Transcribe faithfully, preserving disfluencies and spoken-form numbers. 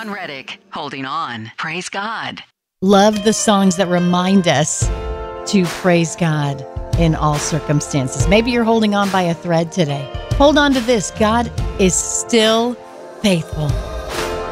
Don Reddick, Holding On. Praise God. Love the songs that remind us to praise God in all circumstances. Maybe you're holding on by a thread today. Hold on to this. God is still faithful.